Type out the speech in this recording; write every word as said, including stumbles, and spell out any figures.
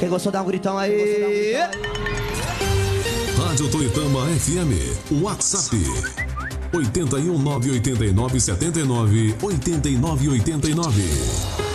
Quem gostou, dá um gritão aí. Rádio Toitama F M, WhatsApp oito um nove oito nove sete nove oito nove oito nove.